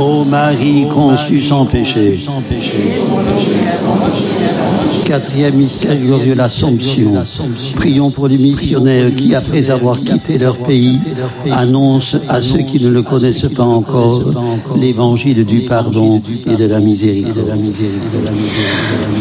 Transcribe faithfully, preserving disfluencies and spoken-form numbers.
Ô Marie conçue sans péché. Quatrième mystère glorieux, l'Assomption. Prions pour les missionnaires qui, après avoir quitté leur pays, annoncent à ceux qui ne le connaissent pas encore l'évangile du pardon et de la miséricorde.